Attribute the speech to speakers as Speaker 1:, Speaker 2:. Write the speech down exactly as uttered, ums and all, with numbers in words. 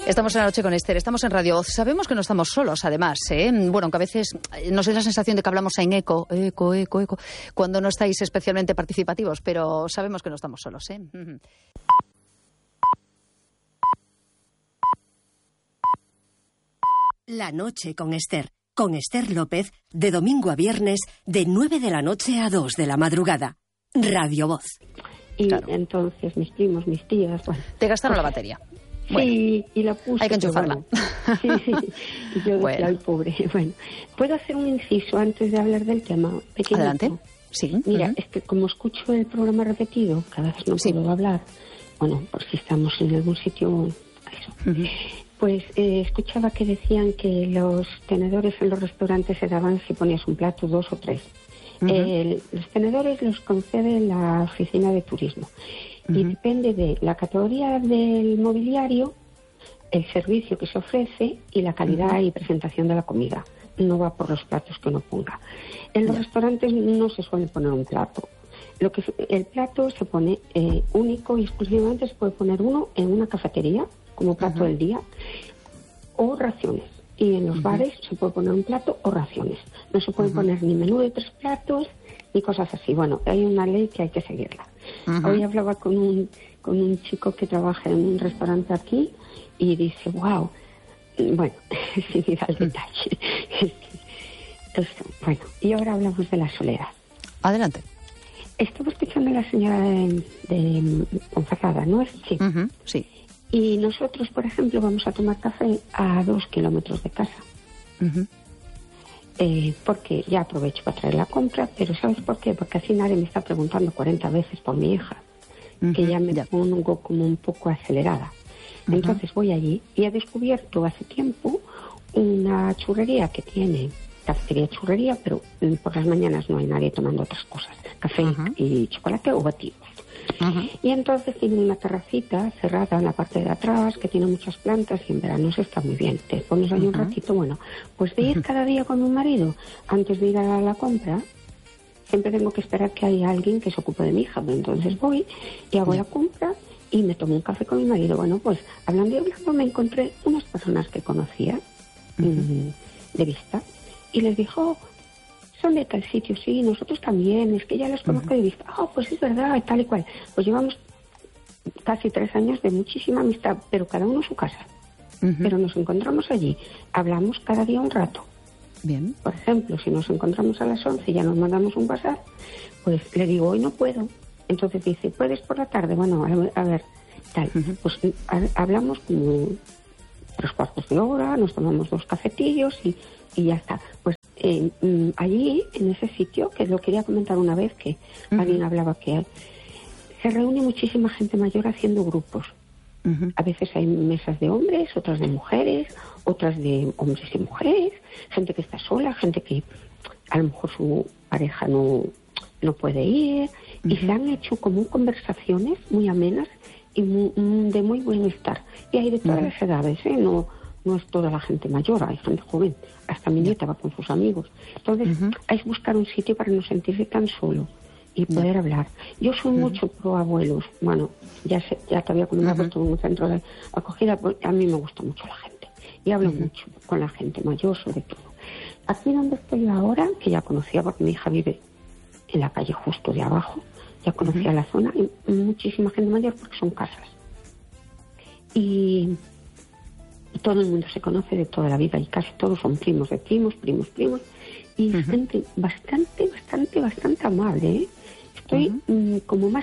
Speaker 1: Estamos en La Noche con Esther, estamos en Radio Voz. Sabemos que no estamos solos, además, ¿eh? Bueno, que a veces nos da la sensación de que hablamos en eco, eco, eco, eco, cuando no estáis especialmente participativos, pero sabemos que no estamos solos, ¿eh?
Speaker 2: La Noche con Esther, con Esther López, de domingo a viernes, de nueve de la noche a dos de la madrugada. Radio Voz.
Speaker 3: Y
Speaker 1: claro.
Speaker 3: Entonces mis primos, mis tías... Bueno,
Speaker 1: te gastaron la batería.
Speaker 3: Sí,
Speaker 1: bueno,
Speaker 3: y la puse...
Speaker 1: Hay que enchufarla.
Speaker 3: Bueno, sí, sí. Y yo decía,
Speaker 1: bueno.
Speaker 3: ay, pobre. Bueno, ¿puedo hacer un inciso antes de hablar del tema? Pequeñito.
Speaker 1: Adelante. Sí.
Speaker 3: Mira,
Speaker 1: uh-huh.
Speaker 3: es que como escucho el programa repetido, cada vez no
Speaker 1: sí.
Speaker 3: puedo hablar. Bueno, por si estamos en algún sitio... Eso.
Speaker 1: Uh-huh.
Speaker 3: Pues eh, escuchaba que decían que los tenedores en los restaurantes se daban si ponías un plato, dos o tres. Uh-huh. eh, los tenedores los concede la oficina de turismo. Uh-huh. Y depende de la categoría del mobiliario, el servicio que se ofrece y la calidad uh-huh. y presentación de la comida. No va por los platos que uno ponga. En los uh-huh. restaurantes no se suele poner un plato. Lo que el plato se pone eh, único y exclusivamente se puede poner uno en una cafetería como plato uh-huh. del día o raciones. Y en los uh-huh. bares se puede poner un plato o raciones. No se puede uh-huh. poner ni menú de tres platos ni cosas así. Bueno, hay una ley que hay que seguirla. Uh-huh. Hoy hablaba con un con un chico que trabaja en un restaurante aquí y dice, wow, bueno, sin ir al detalle. Entonces, bueno, y ahora hablamos de la soledad.
Speaker 1: Adelante.
Speaker 3: Estaba escuchando a la señora de, de Ponferrada, ¿no es? Sí.
Speaker 1: Uh-huh. Sí.
Speaker 3: Y nosotros, por ejemplo, vamos a tomar café a dos kilómetros de casa. Uh-huh. Eh, porque ya aprovecho para traer la compra, pero ¿sabes por qué? Porque así nadie me está preguntando cuarenta veces por mi hija, uh-huh. que ya me ya. pongo como un poco acelerada. Uh-huh. Entonces voy allí y he descubierto hace tiempo una churrería que tiene cafetería churrería, pero por las mañanas no hay nadie tomando otras cosas, café uh-huh. y chocolate o batidos. Uh-huh. Y entonces tiene una terracita cerrada en la parte de atrás que tiene muchas plantas y en verano se está muy bien. Te pones ahí uh-huh. un ratito, bueno, pues de ir uh-huh. cada día con mi marido antes de ir a la compra, siempre tengo que esperar que haya alguien que se ocupe de mi hija. Entonces voy y hago uh-huh. la compra y me tomo un café con mi marido. Bueno, pues hablando y hablando me encontré unas personas que conocía uh-huh. mmm, de vista y les dijo, son de tal sitio, sí, nosotros también, es que ya los conozco uh-huh. de vista. Ah, oh, pues es verdad, tal y cual. Pues llevamos casi tres años de muchísima amistad, pero cada uno en su casa. Uh-huh. Pero nos encontramos allí, hablamos cada día un rato.
Speaker 1: Bien.
Speaker 3: Por ejemplo, si nos encontramos a las once y ya nos mandamos un WhatsApp, pues le digo, hoy no puedo. Entonces dice, ¿puedes por la tarde? Bueno, a, a ver, tal. Uh-huh. Pues a, hablamos como tres cuartos de hora, nos tomamos dos cafetillos y, y ya está. Pues Eh, allí, en ese sitio, que lo quería comentar una vez, que uh-huh. alguien hablaba que se reúne muchísima gente mayor haciendo grupos. Uh-huh. A veces hay mesas de hombres, otras de mujeres, otras de hombres y mujeres, gente que está sola, gente que a lo mejor su pareja no, no puede ir, uh-huh. y se han hecho como conversaciones muy amenas y muy, de muy bienestar. Y hay de todas uh-huh. las edades, ¿eh? No... No es toda la gente mayor, hay gente joven. Hasta mi nieta va con sus amigos. Entonces, uh-huh. hay que buscar un sitio para no sentirse tan solo y poder yeah. hablar. Yo soy uh-huh. mucho pro abuelos. Bueno, ya sé, ya te había comentado uh-huh. que estuve en un centro de acogida. Pues a mí me gusta mucho la gente. Y hablo uh-huh. mucho con la gente mayor, sobre todo. Aquí donde estoy ahora, que ya conocía porque mi hija vive en la calle justo de abajo, ya conocía uh-huh. la zona, y muchísima gente mayor porque son casas. Y... todo el mundo se conoce de toda la vida y casi todos son primos de primos, primos, primos. Y uh-huh. gente bastante, bastante, bastante amable, ¿eh? Estoy uh-huh. mmm, como más